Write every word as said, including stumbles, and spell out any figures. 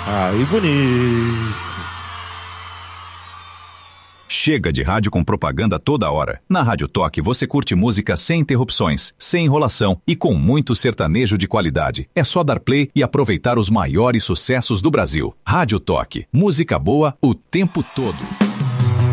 Aí, bonito. Chega de rádio com propaganda toda hora. Na Rádio Toque você curte música sem interrupções, sem enrolação e com muito sertanejo de qualidade. É só dar play e aproveitar os maiores sucessos do Brasil. Rádio Toque. Música boa o tempo todo.